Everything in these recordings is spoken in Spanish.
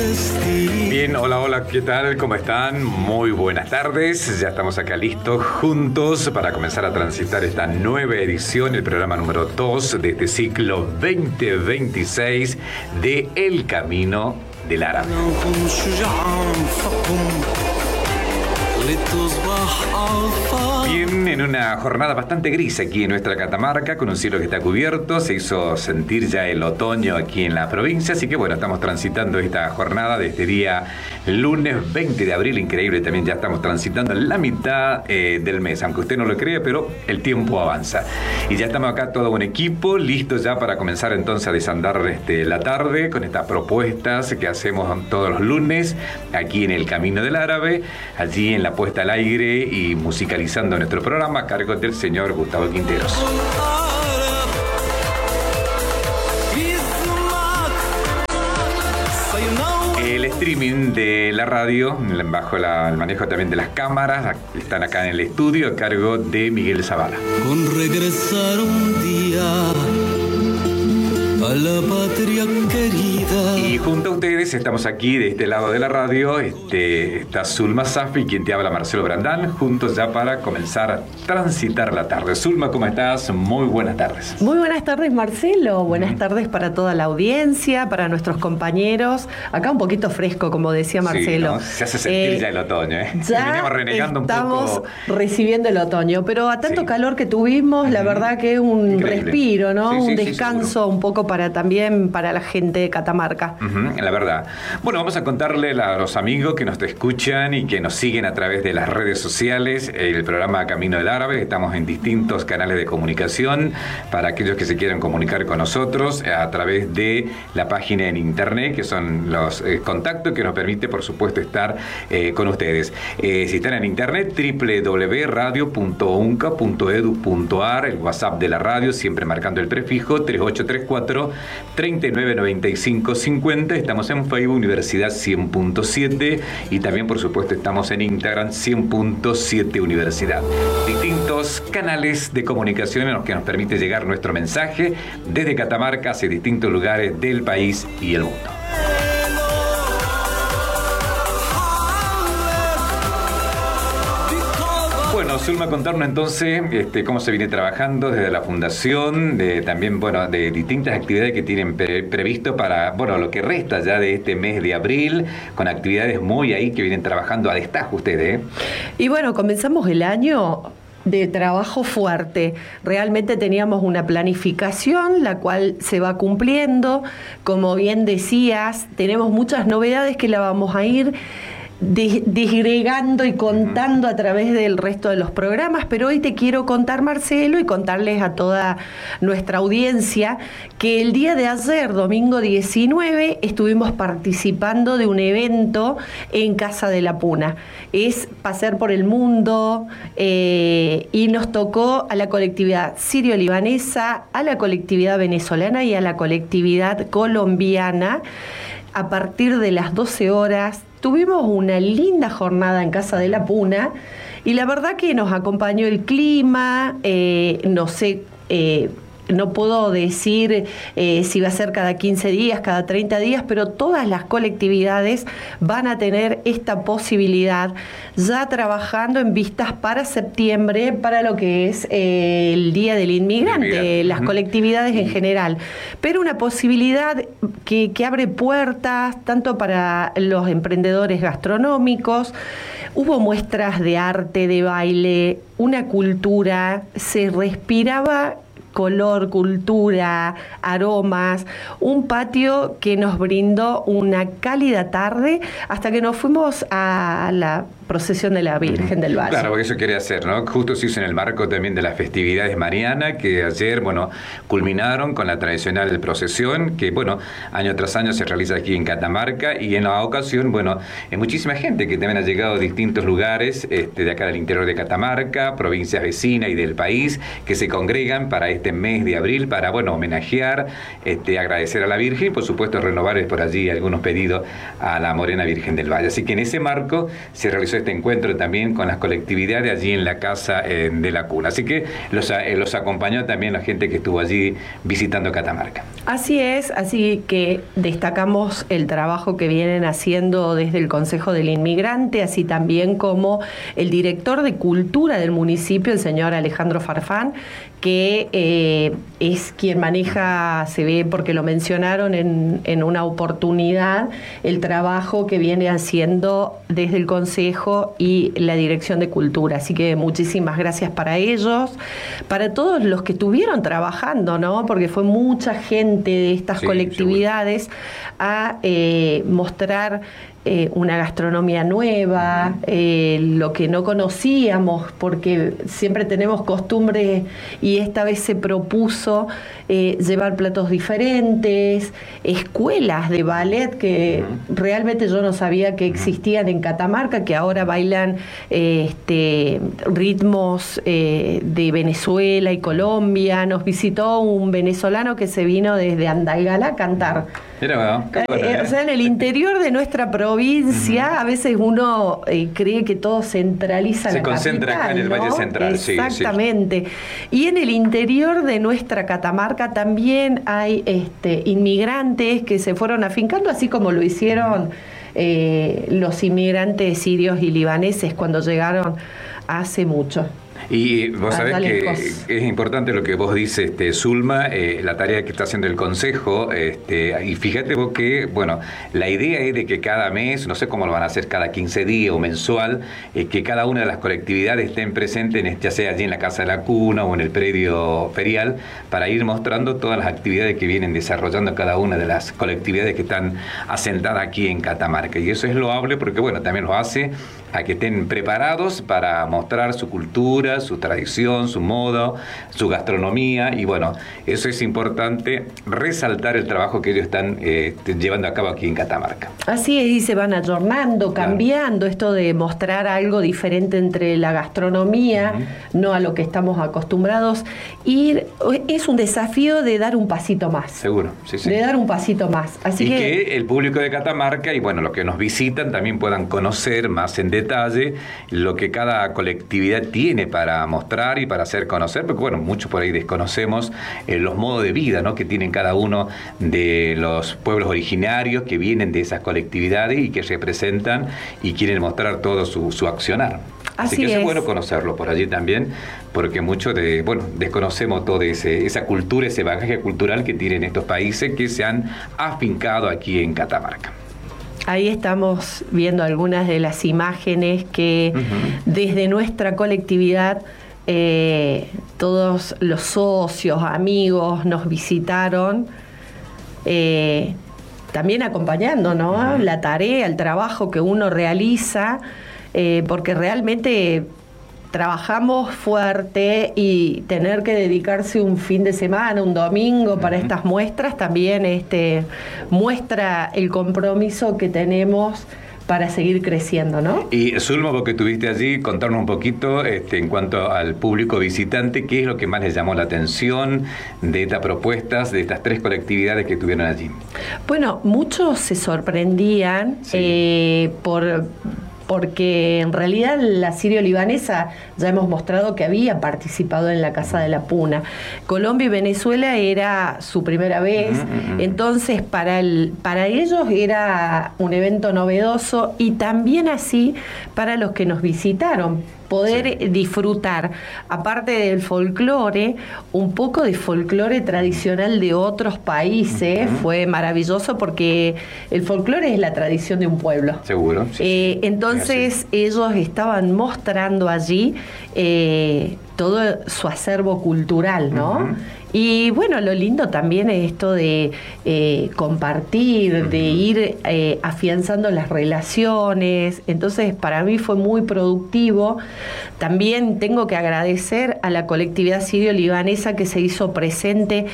Bien, hola, hola, ¿qué tal? ¿Cómo están? Muy buenas tardes. Ya estamos acá listos juntos para comenzar a transitar esta nueva edición, el programa número 2 de este ciclo 2026 de El Camino del Árabe. Bien, en una jornada bastante gris aquí en nuestra Catamarca, con un cielo que está cubierto, se hizo sentir ya el otoño aquí en la provincia, así que bueno, estamos transitando esta jornada de este día lunes 20 de abril, increíble, también ya estamos transitando la mitad del mes, aunque usted no lo crea, pero el tiempo avanza. Y ya estamos acá todo un equipo, listos ya para comenzar entonces a desandar la tarde con estas propuestas que hacemos todos los lunes aquí en El Camino del Árabe, allí en la puesta al aire y musicalizando nuestro programa a cargo del señor Gustavo Quinteros. El streaming de la radio, bajo el manejo también de las cámaras, están acá en el estudio a cargo de Miguel Zavala. Con regresar un día a la patria querida. Y junto a ustedes estamos aquí de este lado de la radio, está Zulma Safi, quien te habla, Marcelo Brandán, juntos ya para comenzar a transitar la tarde. Zulma, ¿cómo estás? Muy buenas tardes. Muy buenas tardes, Marcelo. Buenas tardes para toda la audiencia, para nuestros compañeros. Acá un poquito fresco, como decía Marcelo. Sí, ¿no? Se hace sentir ya el otoño, Ya veníamos renegando un poco. Estamos recibiendo el otoño, pero a tanto calor que tuvimos, la verdad que es un increíble respiro, ¿no? Sí, un descanso un poco también para la gente de Catamarca. La verdad. Bueno, vamos a contarle a los amigos que nos escuchan y que nos siguen a través de las redes sociales, el programa Camino del Árabe. Estamos en distintos canales de comunicación para aquellos que se quieran comunicar con nosotros a través de la página en internet, que son los contactos que nos permite, por supuesto, estar con ustedes. Si están en internet, www.radio.unca.edu.ar, el WhatsApp de la radio, siempre marcando el prefijo 3834-399550. Estamos en Facebook, Universidad 100.7, y también, por supuesto, estamos en Instagram 100.7 Universidad. Distintos canales de comunicación en los que nos permite llegar nuestro mensaje desde Catamarca hacia distintos lugares del país y el mundo. Bueno, Zulma, contarnos entonces cómo se viene trabajando desde la fundación, también, bueno, de distintas actividades que tienen previsto para, bueno, lo que resta ya de este mes de abril, con actividades muy ahí que vienen trabajando a destajo ustedes. Y bueno, comenzamos el año de trabajo fuerte. Realmente teníamos una planificación, la cual se va cumpliendo. Como bien decías, tenemos muchas novedades que la vamos a ir disgregando y contando a través del resto de los programas, pero hoy te quiero contar, Marcelo, y contarles a toda nuestra audiencia que el día de ayer, domingo 19, estuvimos participando de un evento en Casa de la Puna. Es pasear por el mundo, y nos tocó a la colectividad sirio-libanesa, a la colectividad venezolana y a la colectividad colombiana. A partir de las 12 horas tuvimos una linda jornada en Casa de la Puna y la verdad que nos acompañó el clima, no puedo decir si va a ser cada 15 días, cada 30 días, pero todas las colectividades van a tener esta posibilidad, ya trabajando en vistas para septiembre, para lo que es el Día del Inmigrante, las colectividades en general. Pero una posibilidad que abre puertas tanto para los emprendedores gastronómicos. Hubo muestras de arte, de baile, una cultura, se respiraba color, cultura, aromas, un patio que nos brindó una cálida tarde hasta que nos fuimos a la procesión de la Virgen del Valle. Claro, porque eso quería hacer, ¿no? Justo se hizo en el marco también de las festividades marianas, que ayer, bueno, culminaron con la tradicional procesión, que, bueno, año tras año se realiza aquí en Catamarca, y en la ocasión, bueno, muchísima gente que también ha llegado de distintos lugares de acá del interior de Catamarca, provincias vecinas y del país, que se congregan para este este mes de abril para, bueno, homenajear, agradecer a la Virgen y, por supuesto, renovar por allí algunos pedidos a la Morena Virgen del Valle. Así que en ese marco se realizó este encuentro también con las colectividades allí en la Casa de la Cuna. Así que los acompañó también la gente que estuvo allí visitando Catamarca. Así es, así que destacamos el trabajo que vienen haciendo desde el Consejo del Inmigrante, así también como el director de Cultura del municipio, el señor Alejandro Farfán, que es quien maneja, se ve porque lo mencionaron en una oportunidad, el trabajo que viene haciendo desde el Consejo y la Dirección de Cultura. Así que muchísimas gracias para ellos, para todos los que estuvieron trabajando, ¿no? Porque fue mucha gente de estas colectividades a mostrar una gastronomía nueva, lo que no conocíamos, porque siempre tenemos costumbre y esta vez se propuso llevar platos diferentes, escuelas de ballet que realmente yo no sabía que existían en Catamarca, que ahora bailan ritmos de Venezuela y Colombia. Nos visitó un venezolano que se vino desde Andalgalá a cantar. O sea, en el interior de nuestra provincia, a veces uno cree que todo centraliza la capital. Se concentra acá en el Valle Central, exactamente. Sí. Y en el interior de nuestra Catamarca también hay inmigrantes que se fueron afincando, así como lo hicieron los inmigrantes sirios y libaneses cuando llegaron hace mucho. Y vos sabés que es importante lo que vos dices, Zulma, la tarea que está haciendo el Consejo, y fíjate vos que, bueno, la idea es de que cada mes, no sé cómo lo van a hacer, cada 15 días o mensual, que cada una de las colectividades estén presentes, ya sea allí en la Casa de la Cuna o en el predio ferial, para ir mostrando todas las actividades que vienen desarrollando cada una de las colectividades que están asentadas aquí en Catamarca. Y eso es loable porque, bueno, también lo hace a que estén preparados para mostrar su cultura, su tradición, su modo, su gastronomía, y bueno, eso es importante resaltar el trabajo que ellos están llevando a cabo aquí en Catamarca. Así es, y se van ayornando, cambiando, esto de mostrar algo diferente entre la gastronomía, no a lo que estamos acostumbrados, y es un desafío de dar un pasito más. Seguro, sí, sí. De dar un pasito más. Así que el público de Catamarca y bueno, los que nos visitan también puedan conocer más en detalle lo que cada colectividad tiene para mostrar y para hacer conocer, porque bueno, muchos por ahí desconocemos los modos de vida, ¿no?, que tienen cada uno de los pueblos originarios que vienen de esas colectividades y que representan y quieren mostrar todo su accionar. Así que es bueno conocerlo por allí también, porque muchos desconocemos toda esa cultura, ese bagaje cultural que tienen estos países que se han afincado aquí en Catamarca. Ahí estamos viendo algunas de las imágenes que desde nuestra colectividad todos los socios, amigos nos visitaron, también acompañando, ¿no?, la tarea, el trabajo que uno realiza, porque realmente trabajamos fuerte y tener que dedicarse un fin de semana, un domingo para estas muestras, también muestra el compromiso que tenemos para seguir creciendo, ¿no? Y Zulma, vos que estuviste allí, contarnos un poquito en cuanto al público visitante, ¿qué es lo que más les llamó la atención de estas propuestas, de estas 3 colectividades que estuvieron allí? Bueno, muchos se sorprendían porque en realidad la sirio-libanesa ya hemos mostrado que había participado en la Casa de la Puna. Colombia y Venezuela era su primera vez, entonces para ellos era un evento novedoso y también así para los que nos visitaron, poder disfrutar, aparte del folclore, un poco de folclore tradicional de otros países. Fue maravilloso porque el folclore es la tradición de un pueblo. Seguro. Sí. Entonces ellos estaban mostrando allí todo su acervo cultural, ¿no? Y bueno, lo lindo también es esto de compartir, de ir afianzando las relaciones. Entonces, para mí fue muy productivo. También tengo que agradecer a la colectividad sirio-libanesa que se hizo presente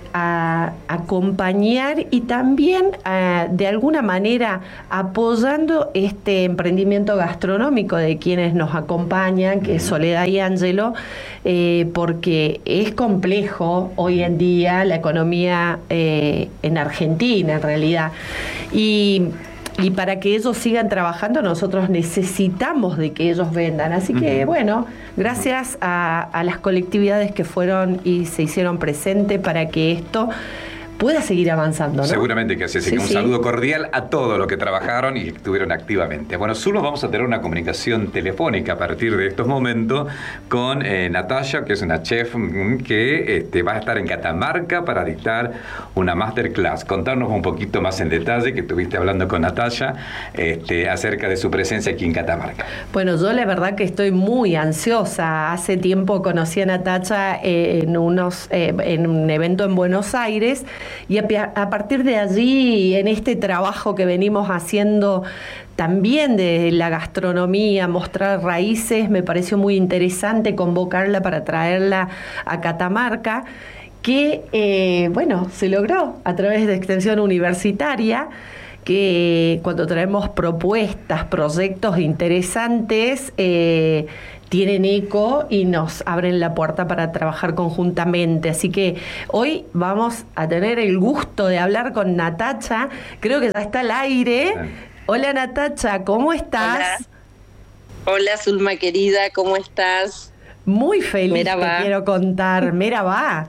acompañar y también de alguna manera apoyando este emprendimiento gastronómico de quienes nos acompañan, que es Soledad y Ángelo, porque es complejo hoy en día la economía en Argentina en realidad. Y para que ellos sigan trabajando, nosotros necesitamos de que ellos vendan. Así que, bueno, gracias a las colectividades que fueron y se hicieron presentes para que esto pueda seguir avanzando, ¿no? Seguramente que así. Así que un saludo cordial a todos los que trabajaron y estuvieron activamente. Bueno, solo vamos a tener una comunicación telefónica a partir de estos momentos con Natalia, que es una chef que va a estar en Catamarca para dictar una masterclass. Contarnos un poquito más en detalle, que estuviste hablando con Natalia, acerca de su presencia aquí en Catamarca. Bueno, yo la verdad que estoy muy ansiosa. Hace tiempo conocí a Natalia en un evento en Buenos Aires. Y a partir de allí, en este trabajo que venimos haciendo también de la gastronomía, mostrar raíces, me pareció muy interesante convocarla para traerla a Catamarca, que, se logró a través de Extensión Universitaria, que cuando traemos propuestas, proyectos interesantes, tienen eco y nos abren la puerta para trabajar conjuntamente. Así que hoy vamos a tener el gusto de hablar con Natalia. Creo que ya está al aire. Sí. Hola Natalia, ¿cómo estás? Hola Zulma querida, ¿cómo estás? Muy feliz, te quiero contar. Mira, va.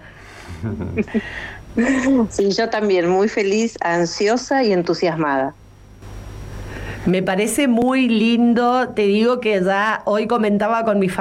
Sí, yo también, muy feliz, ansiosa y entusiasmada. Me parece muy lindo, te digo que ya hoy comentaba con mi familia